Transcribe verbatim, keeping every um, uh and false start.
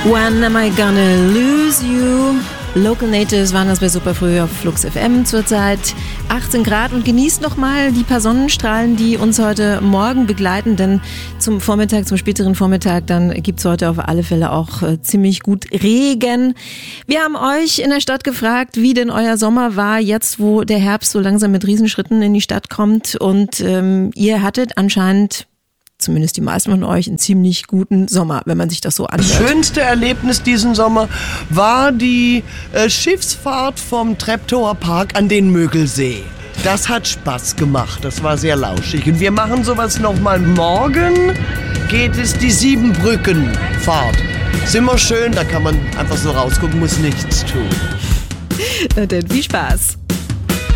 When am I gonna lose you? Local Natives waren das bei Superfrüh auf Flux F M zurzeit. achtzehn Grad und genießt nochmal die paar Sonnenstrahlen, die uns heute Morgen begleiten, denn zum Vormittag, zum späteren Vormittag, dann gibt's heute auf alle Fälle auch äh, ziemlich gut Regen. Wir haben euch in der Stadt gefragt, wie denn euer Sommer war, jetzt wo der Herbst so langsam mit Riesenschritten in die Stadt kommt, und ähm, ihr hattet anscheinend, zumindest die meisten von euch, einen ziemlich guten Sommer, wenn man sich das so anhört. Das schönste Erlebnis diesen Sommer war die äh, Schiffsfahrt vom Treptower Park an den Mögelsee. Das hat Spaß gemacht, das war sehr lauschig. Und wir machen sowas nochmal. Morgen geht es die Siebenbrückenfahrt. Ist immer schön, da kann man einfach so rausgucken, muss nichts tun. Na denn, viel Spaß.